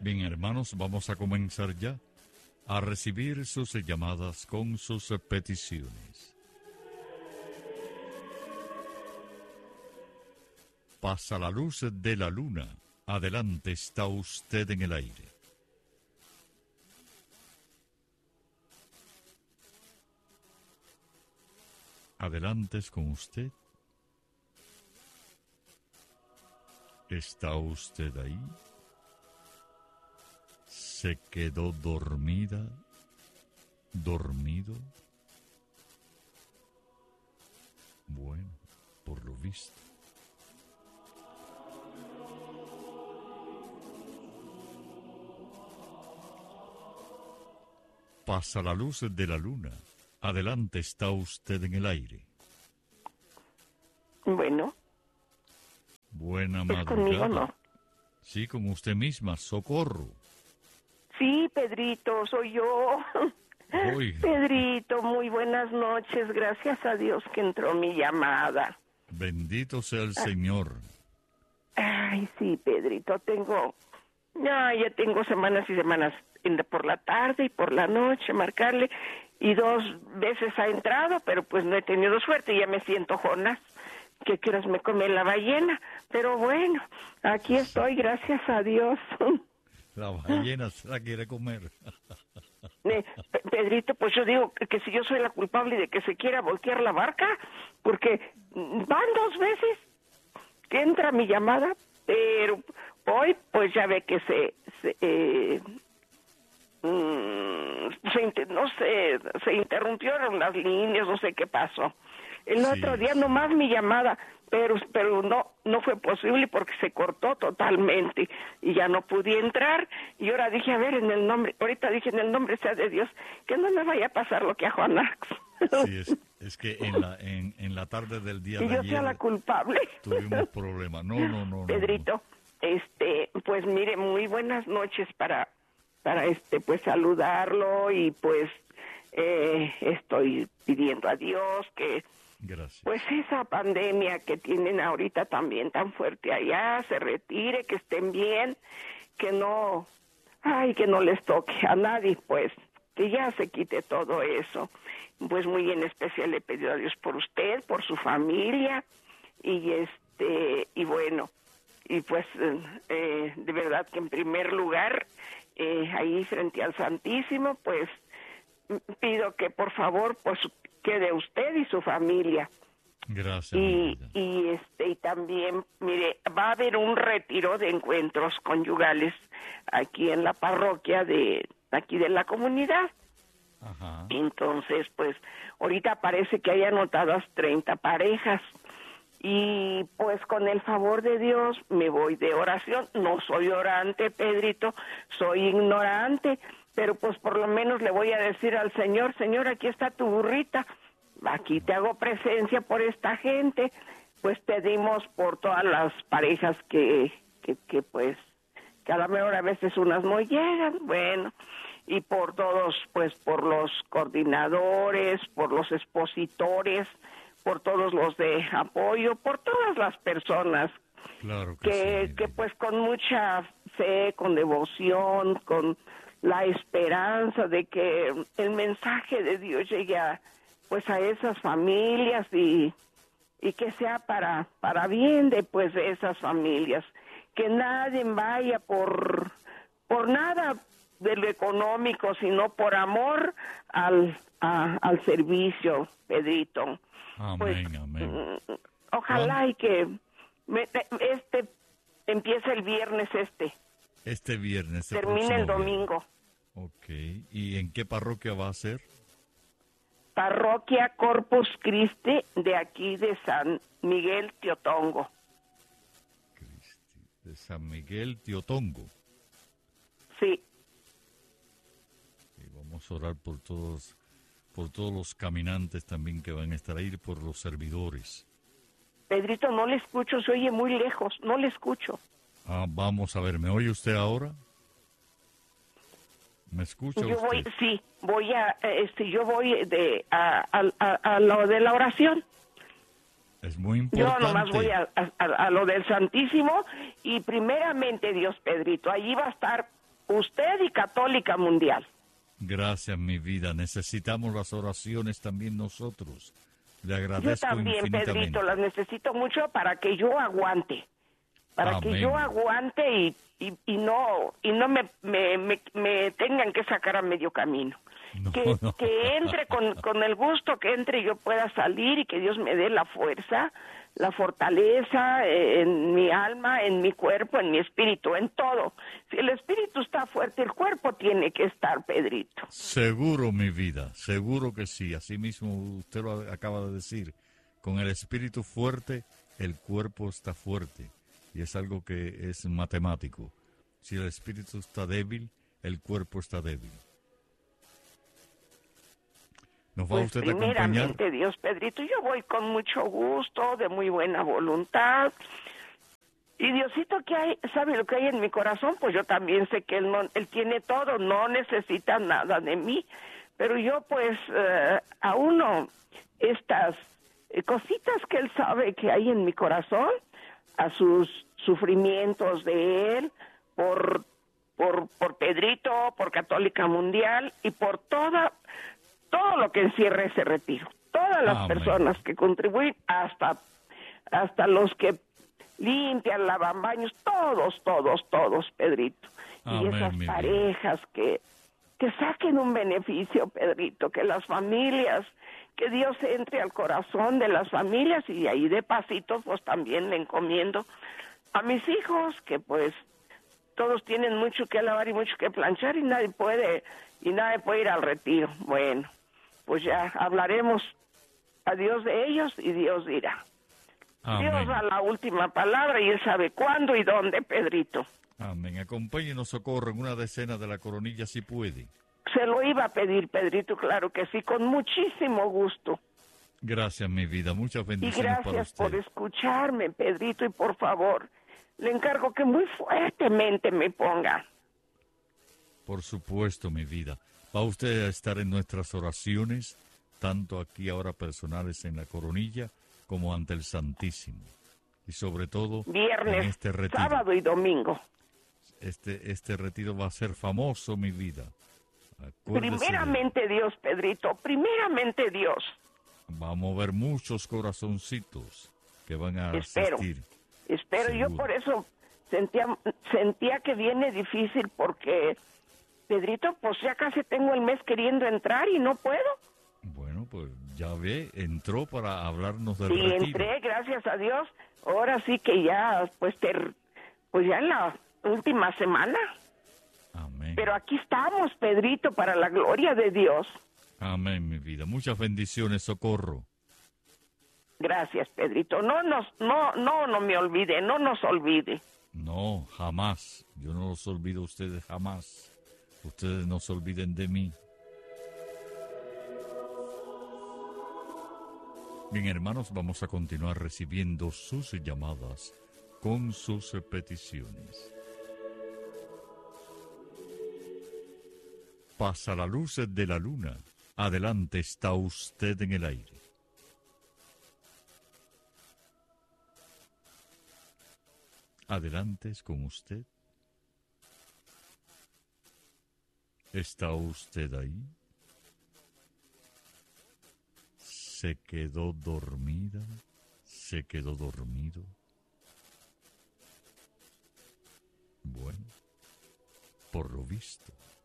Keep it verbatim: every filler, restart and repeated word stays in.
Bien, hermanos, vamos a comenzar ya a recibir sus llamadas con sus peticiones. Pasa la luz de la luna. Adelante, está usted en el aire. Adelante es con usted. ¿Está usted ahí? ¿Se quedó dormida? ¿Dormido? Bueno, por lo visto. Pasa la luz de la luna. Adelante, está usted en el aire. Bueno. Buena Pues madrugada. conmigo no. Sí, con usted misma, Socorro. Sí, Pedrito, soy yo. Oiga. Pedrito, muy buenas noches. Gracias a Dios que entró mi llamada. Bendito sea el Señor. Ay, sí, Pedrito, tengo... No, ya tengo semanas y semanas en- por la tarde y por la noche marcarle, y dos veces ha entrado, pero pues no he tenido suerte y ya me siento Jonás, que quieras me come la ballena, pero bueno, aquí estoy, gracias a Dios. La ballena se la quiere comer. Eh, Pe- Pedrito, pues yo digo que, que si yo soy la culpable de que se quiera voltear la barca, porque mm, van dos veces que entra mi llamada, pero hoy pues ya ve que se, se eh, mm, se inter- no sé, se interrumpieron las líneas, no sé qué pasó. El Sí, otro día sí. nomás mi llamada, pero pero no no fue posible porque se cortó totalmente y ya no pude entrar, y ahora dije, a ver, en el nombre, ahorita dije, en el nombre sea de Dios, que no me vaya a pasar lo que a Juanax. Sí, es, es que en la, en, en la tarde del día Y de yo sea la ayer culpable. tuvimos problemas. No, no, no, no, no. Pedrito, este, pues mire, muy buenas noches para, para este, pues saludarlo, y pues eh, estoy pidiendo a Dios que, Gracias. pues esa pandemia que tienen ahorita también tan fuerte allá se retire, que estén bien, que no, ay, que no les toque a nadie, pues, que ya se quite todo eso. Pues muy en especial le he pedido a Dios por usted, por su familia, y este, y bueno, y pues eh, eh, de verdad que en primer lugar, eh, ahí frente al Santísimo, pues m- pido que por favor pues quede usted y su familia. Gracias, mi Y, vida. y este y también, mire, va a haber un retiro de encuentros conyugales aquí en la parroquia de aquí de la comunidad. Ajá. Entonces, pues, ahorita parece que hay anotadas treinta parejas. Y pues con el favor de Dios me voy de oración. No soy orante, Pedrito, soy ignorante, pero pues por lo menos le voy a decir al Señor, Señor, aquí está tu burrita, aquí te hago presencia por esta gente. Pues pedimos por todas las parejas que, que, que pues, que a lo mejor a veces unas no llegan, bueno, y por todos, pues por los coordinadores, por los expositores, por todos los de apoyo, por todas las personas Claro que, que, sí. que pues con mucha fe, con devoción, con la esperanza de que el mensaje de Dios llegue a, pues a esas familias, y, y que sea para, para bien de pues de esas familias, que nadie vaya por, por nada de lo económico, sino por amor al, a- al servicio, Pedrito. Amén, Pues, amén. mm, ojalá y que me- este empiece el viernes, este Este viernes. este termine el próximo viernes. domingo. Ok. ¿Y en qué parroquia va a ser? Parroquia Corpus Christi de aquí de San Miguel Teotongo. Cristi, de San Miguel Teotongo. Sí, Y vamos a orar por todos, por todos los caminantes también que van a estar ahí, por los servidores. Pedrito, no le escucho, se oye muy lejos, no le escucho. Ah, vamos a ver, ¿me oye usted ahora? ¿Me escucha Yo usted? voy, sí, voy a, eh, este, yo voy de a, a, a, a lo de la oración. Es muy Yo importante. nomás voy a, a, a lo del Santísimo, y primeramente Dios, Pedrito, allí va a estar usted y Católica Mundial. Gracias, mi vida. Necesitamos las oraciones también nosotros. Le agradezco Yo también, infinitamente. Pedrito, las necesito mucho para que yo aguante. Para Amén. que yo aguante y, y, y no y no me, me, me, me tengan que sacar a medio camino. No, que, no. que entre con, con el gusto que entre y yo pueda salir y que Dios me dé la fuerza, la fortaleza eh, en mi alma, en mi cuerpo, en mi espíritu, en todo. Si el espíritu está fuerte, el cuerpo tiene que estar, Pedrito. Seguro, mi vida, seguro que sí. Así mismo usted lo acaba de decir. Con el espíritu fuerte, el cuerpo está fuerte. Y es algo que es matemático. Si el espíritu está débil, el cuerpo está débil. ¿Nos va Pues usted a acompañar? primeramente, Dios, Pedrito, yo voy con mucho gusto, de muy buena voluntad. Y Diosito, ¿qué hay? ¿Sabe lo que hay en mi corazón? Pues yo también sé que Él, no, él tiene todo, no necesita nada de mí. Pero yo, pues, eh, a uno, estas eh, cositas que Él sabe que hay en mi corazón, a sus sufrimientos de Él, por, por, por Pedrito, por Católica Mundial y por toda... todo lo que encierra ese retiro, todas las Amén. personas que contribuyen, hasta, hasta los que limpian, lavan baños, todos, todos, todos, Pedrito. Amén, y esas mi vida. parejas que, que saquen un beneficio, Pedrito, que las familias, que Dios entre al corazón de las familias y ahí de pasito, pues también le encomiendo a mis hijos, que pues todos tienen mucho que lavar y mucho que planchar y nadie puede, y nadie puede ir al retiro. Bueno, pues ya hablaremos a Dios de ellos y Dios dirá. Amén. Dios da la última palabra y Él sabe cuándo y dónde, Pedrito. Amén. Acompáñenos, Socorro, en una decena de la coronilla si puede. Se lo iba a pedir, Pedrito, claro que sí, con muchísimo gusto. Gracias, mi vida. Muchas Y bendiciones para gracias usted. por escucharme, Pedrito, y por favor, le encargo que muy fuertemente me ponga. Por supuesto, mi vida. Va usted a estar en nuestras oraciones, tanto aquí ahora personales en la coronilla, como ante el Santísimo. Y sobre todo, en Viernes, este retiro. sábado y domingo. Este, este retiro va a ser famoso, mi vida. Acuérdese de- Primeramente Dios, Pedrito, primeramente Dios. Va a mover muchos corazoncitos que van a Espero. asistir. Espero, yo Seguro. por eso sentía, sentía que viene difícil porque, Pedrito, pues ya casi tengo el mes queriendo entrar y no puedo. Bueno, pues ya ve, entró para hablarnos del Sí, retiro. entré, gracias a Dios. Ahora sí que ya, pues, ter, pues ya en la última semana. Amén. Pero aquí estamos, Pedrito, para la gloria de Dios. Amén, mi vida. Muchas bendiciones, Socorro. Gracias, Pedrito. No nos, no, no, no me olvide, no nos olvide. No, jamás. Yo no los olvido a ustedes jamás. Ustedes no se olviden de mí. Bien, hermanos, vamos a continuar recibiendo sus llamadas con sus peticiones. Pasa la luz de la luna. Adelante, está usted en el aire. Adelante, es con usted. ¿Está usted ahí? ¿Se quedó dormida? ¿Se quedó dormido? Bueno, por lo visto,